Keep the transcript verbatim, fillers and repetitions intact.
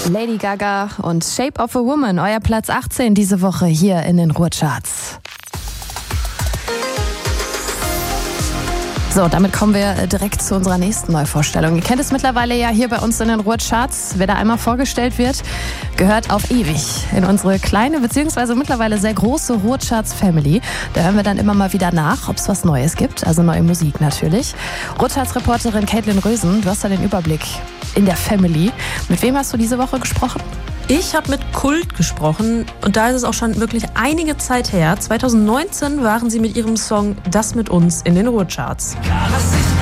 Lady Gaga und Shape of a Woman, euer Platz achtzehn diese Woche hier in den Ruhrcharts. So, damit kommen wir direkt zu unserer nächsten Neuvorstellung. Ihr kennt es mittlerweile ja hier bei uns in den Ruhrcharts. Wer da einmal vorgestellt wird, gehört auf ewig in unsere kleine bzw. mittlerweile sehr große Ruhrcharts-Family. Da hören wir dann immer mal wieder nach, ob es was Neues gibt, also neue Musik natürlich. Ruhrcharts-Reporterin Caitlin Rösen, du hast da den Überblick in der Family. Mit wem hast du diese Woche gesprochen? Ich habe mit Kult gesprochen und da ist es auch schon wirklich einige Zeit her. zwanzig neunzehn waren sie mit ihrem Song Das mit uns in den Ruhrcharts.